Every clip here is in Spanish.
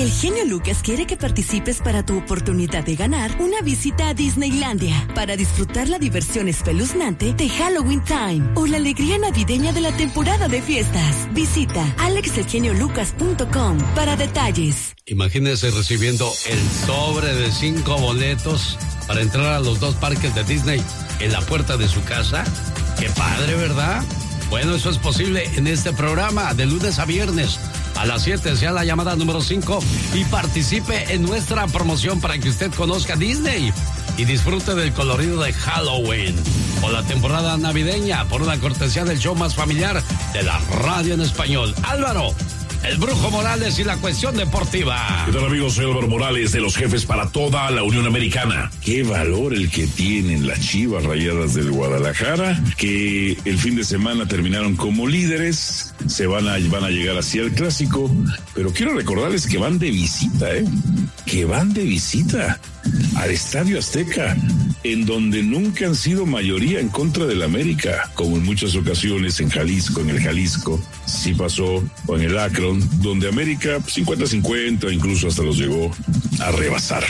El genio Lucas quiere que participes para tu oportunidad de ganar una visita a Disneylandia para disfrutar la diversión espeluznante de Halloween Time o la alegría navideña de la temporada de fiestas. Visita alexelgeniolucas.com para detalles. Imagínese recibiendo el sobre de 5 boletos para entrar a los 2 parques de Disney en la puerta de su casa. ¡Qué padre!, ¿verdad? Bueno, eso es posible en este programa de lunes a viernes. A las 7 sea la llamada número 5 y participe en nuestra promoción para que usted conozca Disney y disfrute del colorido de Halloween o la temporada navideña por una cortesía del show más familiar de la radio en español. Álvaro, el Brujo Morales y la cuestión deportiva. ¿Qué tal, amigos? Soy Álvaro Morales, de los jefes para toda la Unión Americana. Qué valor el que tienen las Chivas Rayadas del Guadalajara, que el fin de semana terminaron como líderes, van a llegar así al clásico, pero quiero recordarles que van de visita, que van de visita al Estadio Azteca, en donde nunca han sido mayoría en contra del América, como en muchas ocasiones en Jalisco, en el Jalisco, sí pasó, o en el Akron, donde América 50-50, incluso hasta los llegó a rebasar.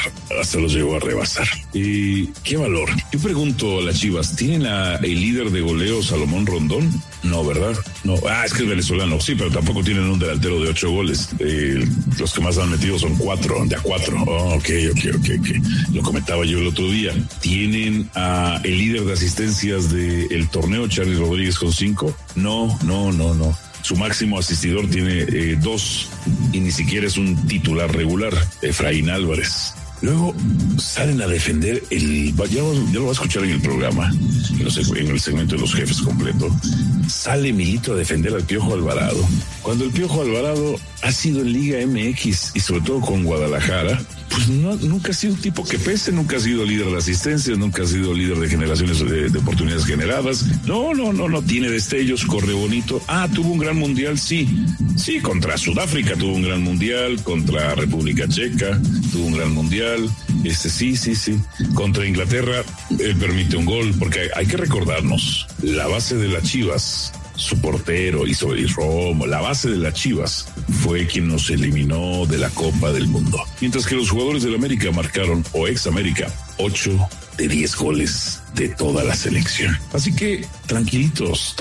Y qué valor. Yo pregunto a las Chivas, ¿tienen el líder de goleo Salomón Rondón? No, ¿verdad? No. Es que es venezolano, sí, pero tampoco tienen un delantero de 8 goles. Los que más han metido son 4, de a 4. Oh, ok. Lo comentaba yo el otro día. Tienen el líder de asistencias del torneo, Charly Rodríguez, con 5. No. Su máximo asistidor tiene 2 y ni siquiera es un titular regular, Efraín Álvarez. Luego salen a defender ya lo va a escuchar en el programa, en el segmento de los jefes completo. Sale Milito a defender al Piojo Alvarado, cuando el Piojo Alvarado ha sido en Liga MX y sobre todo con Guadalajara, pues nunca ha sido un tipo que pese, nunca ha sido líder de asistencias, nunca ha sido líder de generaciones de oportunidades generadas. No, tiene destellos, corre bonito. Tuvo un gran mundial, sí, contra Sudáfrica tuvo un gran mundial, contra República Checa tuvo un gran mundial, sí, contra Inglaterra él permite un gol, porque hay que recordarnos, la base de las Chivas, su portero y Romo, la base de las Chivas fue quien nos eliminó de la Copa del Mundo. Mientras que los jugadores del América marcaron, o ex América, 8 de 10 goles de toda la selección. Así que tranquilos,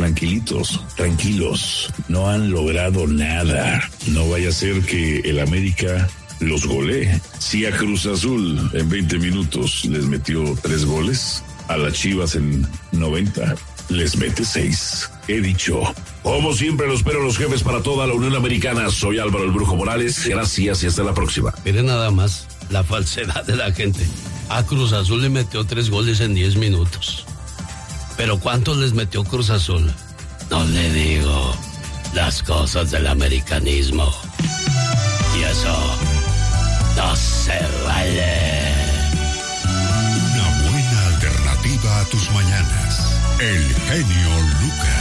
no han logrado nada. No vaya a ser que el América los golee. Si a Cruz Azul en 20 minutos les metió 3 goles, a las Chivas en 90 les mete 6. He dicho. Como siempre, lo espero los jefes para toda la Unión Americana. Soy Álvaro el Brujo Morales. Gracias y hasta la próxima. Miren nada más la falsedad de la gente. A Cruz Azul le metió 3 goles en 10 minutos. ¿Pero cuántos les metió Cruz Azul? No le digo las cosas del americanismo. Y eso no se vale. Una buena alternativa a tus mañanas. El genio Lucas.